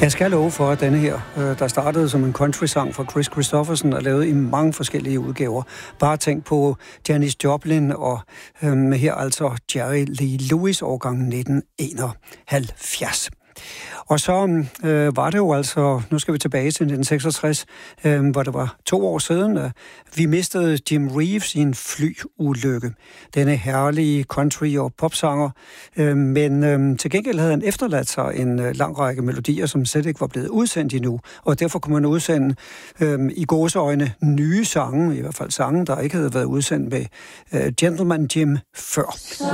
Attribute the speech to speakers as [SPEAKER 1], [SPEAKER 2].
[SPEAKER 1] Jeg skal love for, at denne her, der startede som en country-sang fra Kris Kristofferson og lavet i mange forskellige udgaver. Bare tænk på Janis Joplin og her altså Jerry Lee Lewis årgang 1971. Og så var det jo altså, nu skal vi tilbage til 1966, hvor det var 2 år siden, vi mistede Jim Reeves i en flyulykke. Denne herlige country- og popsanger, men til gengæld havde han efterladt sig en lang række melodier, som slet ikke var blevet udsendt endnu, og derfor kunne man udsende i gåseøjne nye sange, i hvert fald sange, der ikke havde været udsendt med Gentleman Jim før.